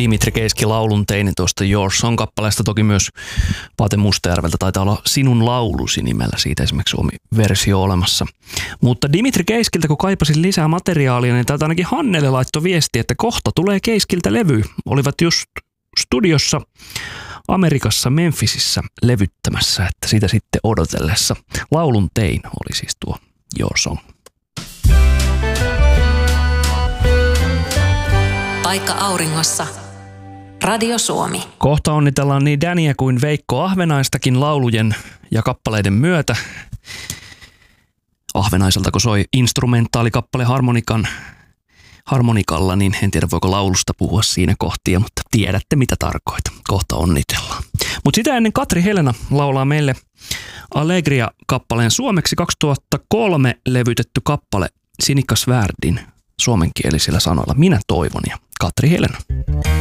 Dimitri Keiski laulun tein tuosta Your Song-kappaleesta, toki myös Pate Mustajärveltä taitaa olla Sinun laulusi nimellä, siitä esimerkiksi Suomi versio olemassa. Mutta Dimitri Keiskiltä, kun kaipasin lisää materiaalia, niin täältä ainakin Hannele laittoi viesti, että kohta tulee Keiskiltä levy. Olivat just studiossa Amerikassa Memphisissä levyttämässä, että sitä sitten odotellessa. Laulun tein oli siis tuo Your Song. Paikka auringossa. Radio Suomi. Kohta onnitellaan niin Daniä kuin Veikko Ahvenaistakin laulujen ja kappaleiden myötä. Ahvenaiselta kun soi instrumentaalikappale harmonikalla, niin en tiedä voiko laulusta puhua siinä kohtia, mutta tiedätte mitä tarkoitan. Kohta onnitellaan. Mutta sitä ennen Katri Helena laulaa meille Allegria-kappaleen suomeksi 2003 levytetty kappale Sinikka Svärdin suomenkielisillä sanoilla Minä toivon ja Katri Helena.